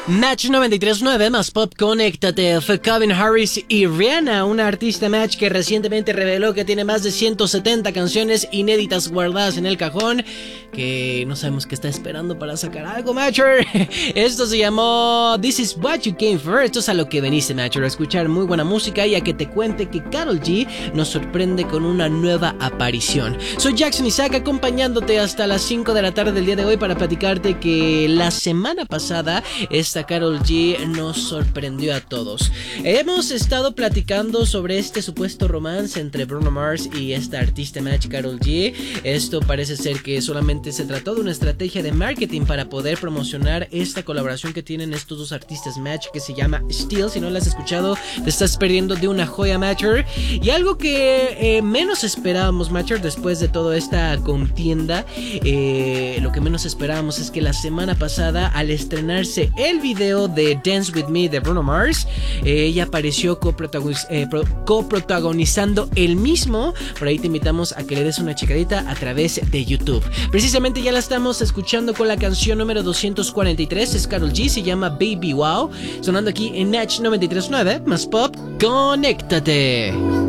Match 93.9 más Pop, conéctate. Fue Calvin Harris y Rihanna, una artista Match que recientemente reveló que tiene más de 170 canciones inéditas guardadas en el cajón, que no sabemos qué está esperando para sacar algo, Matcher. Esto se llamó This Is What You Came For. Esto es a lo que veniste, Matcher, a escuchar muy buena música y a que te cuente que Karol G nos sorprende con una nueva aparición. Soy Jackson Isaac, acompañándote hasta las 5 de la tarde del día de hoy para platicarte que la semana pasada esta Karol G nos sorprendió a todos. Hemos estado platicando sobre este supuesto romance entre Bruno Mars y esta artista Match, Karol G. Esto parece ser que solamente se trató de una estrategia de marketing para poder promocionar esta colaboración que tienen estos dos artistas Match, que se llama Still. Si no la has escuchado, te estás perdiendo de una joya, Matcher. Y algo que menos esperábamos, Matcher, después de toda esta contienda, lo que menos esperábamos es que la semana pasada, al estrenarse el video de Dance With Me de Bruno Mars, ella apareció coprotagonizando el mismo. Por ahí te invitamos a que le des una checadita a través de YouTube. Precisamente ya la estamos escuchando con la canción número 243, es Karol G, se llama Baby Wow, sonando aquí en Match 93.9 más Pop, conéctate.